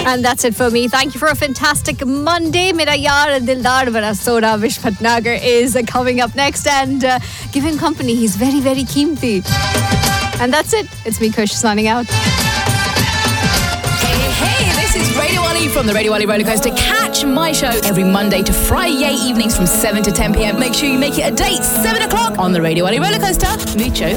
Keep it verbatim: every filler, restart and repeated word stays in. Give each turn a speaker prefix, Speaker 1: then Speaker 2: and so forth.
Speaker 1: And that's it for me. Thank you for a fantastic Monday. Mera yaar and dildar bana sona Vish Bhatnagar is coming up next, and uh, give him company. He's very, very keemti. And that's it. It's me, Kush, signing out.
Speaker 2: Hey, hey, this is Radio Ali from the Radio Ali Roller Coaster. Catch my show every Monday to Friday evenings from seven to ten p.m. Make sure you make it a date, seven o'clock on the Radio Ali Roller Coaster. Mucho